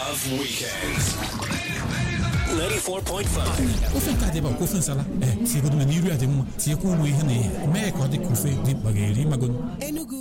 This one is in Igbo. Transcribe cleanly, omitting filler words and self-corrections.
Love Weekends. 94.5. Ofe nke adịba ofe nsala tiegodu na n'iru adị mma tiekwa ụmụ ihe na ihe mee ka ọ dị ka ofe dị mkpa ga-eri magodu Enugu